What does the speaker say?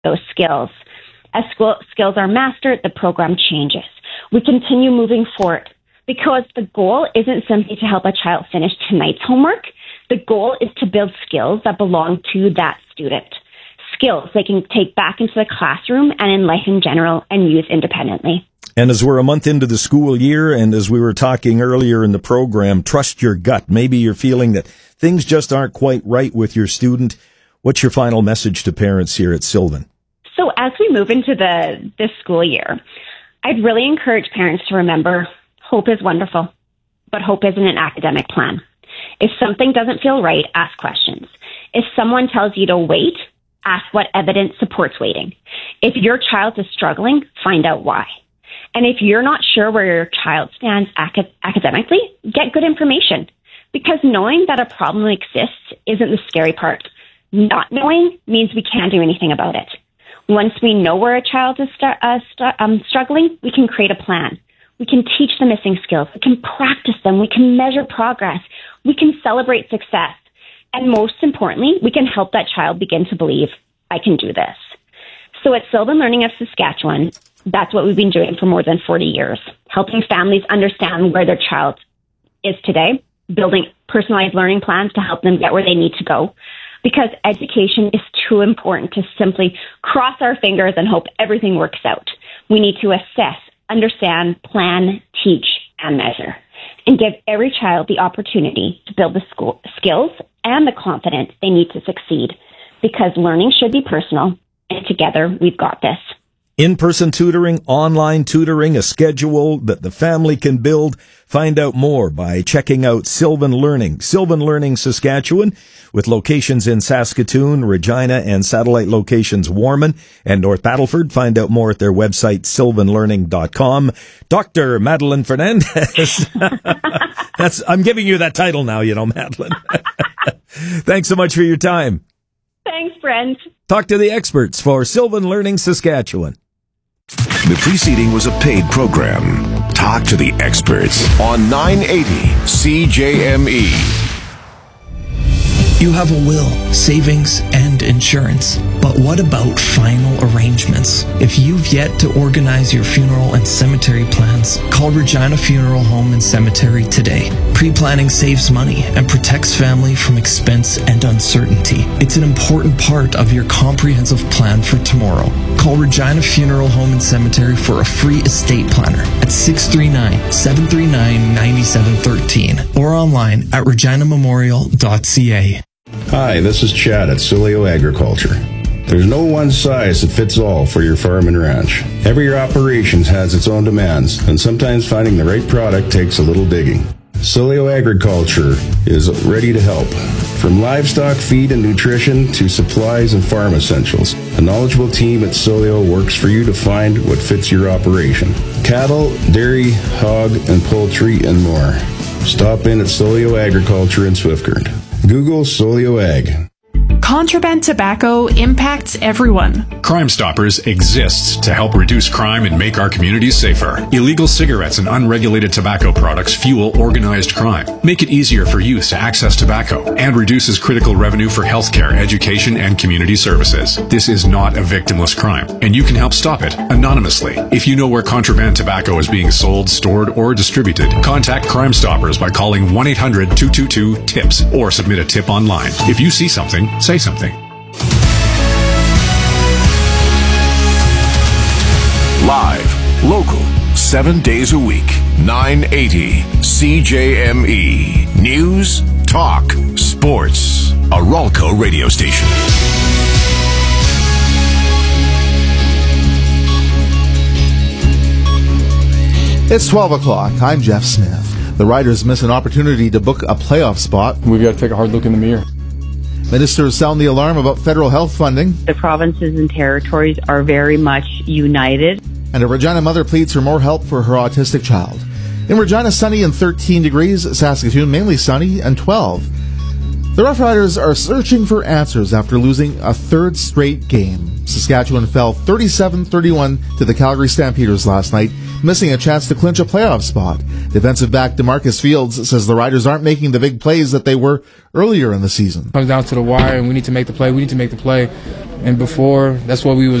those skills. As skills are mastered, the program changes. We continue moving forward because the goal isn't simply to help a child finish tonight's homework. The goal is to build skills that belong to that student. Skills they can take back into the classroom and in life in general and use independently. And as we're a month into the school year, and as we were talking earlier in the program, trust your gut. Maybe you're feeling that things just aren't quite right with your student. What's your final message to parents here at Sylvan? So as we move into this school year, I'd really encourage parents to remember hope is wonderful, but hope isn't an academic plan. If something doesn't feel right, ask questions. If someone tells you to wait, ask what evidence supports waiting. If your child is struggling, find out why. And if you're not sure where your child stands academically, get good information. Because knowing that a problem exists isn't the scary part. Not knowing means we can't do anything about it. Once we know where a child is struggling, we can create a plan. We can teach the missing skills. We can practice them. We can measure progress. We can celebrate success. And most importantly, we can help that child begin to believe, I can do this. So at Sylvan Learning of Saskatchewan, that's what we've been doing for more than 40 years, helping families understand where their child is today, building personalized learning plans to help them get where they need to go. Because education is too important to simply cross our fingers and hope everything works out. We need to assess, understand, plan, teach, and measure, and give every child the opportunity to build the skills and the confidence they need to succeed. Because learning should be personal, and together we've got this. In-person tutoring, online tutoring, a schedule that the family can build. Find out more by checking out Sylvan Learning. Sylvan Learning Saskatchewan, with locations in Saskatoon, Regina, and satellite locations Warman and North Battleford. Find out more at their website, sylvanlearning.com. Dr. Madeline Fernandez. I'm giving you that title now, Madeline. Thanks so much for your time. Thanks, Brent. Talk to the experts for Sylvan Learning Saskatchewan. The preceding was a paid program. Talk to the experts on 980 CJME. You have a will, savings, and insurance. But what about final arrangements? If you've yet to organize your funeral and cemetery plans, call Regina Funeral Home and Cemetery today. Pre-planning saves money and protects family from expense and uncertainty. It's an important part of your comprehensive plan for tomorrow. Call Regina Funeral Home and Cemetery for a free estate planner at 639-739-9713 or online at reginamemorial.ca. Hi, this is Chad at Solio Agriculture. There's no one size that fits all for your farm and ranch. Every operation has its own demands, and sometimes finding the right product takes a little digging. Solio Agriculture is ready to help. From livestock feed and nutrition to supplies and farm essentials, a knowledgeable team at Solio works for you to find what fits your operation. Cattle, dairy, hog, and poultry, and more. Stop in at Solio Agriculture in Swiftcurrent. Google Solio Ag. Contraband tobacco impacts everyone. Crime Stoppers exists to help reduce crime and make our communities safer. Illegal cigarettes and unregulated tobacco products fuel organized crime, make it easier for youth to access tobacco, and reduces critical revenue for healthcare, education, and community services. This is not a victimless crime, and you can help stop it anonymously. If you know where contraband tobacco is being sold, stored, or distributed, contact Crime Stoppers by calling 1-800-222-TIPS or submit a tip online. If you see something, say something. Live, local, 7 days a week, 980 CJME. News, talk, sports. A Ralco radio station. It's 12 o'clock. I'm Jeff Smith. The Riders miss an opportunity to book a playoff spot. We've got to take a hard look in the mirror. Ministers sound the alarm about federal health funding. The provinces and territories are very much united. And a Regina mother pleads for more help for her autistic child. In Regina, sunny and 13 degrees. Saskatoon, mainly sunny and 12. The Rough Riders are searching for answers after losing a third straight game. Saskatchewan fell 37-31 to the Calgary Stampeders last night, missing a chance to clinch a playoff spot. Defensive back DeMarcus Fields says the Riders aren't making the big plays that they were earlier in the season. It comes down to the wire, and we need to make the play. We need to make the play. And before, that's what we was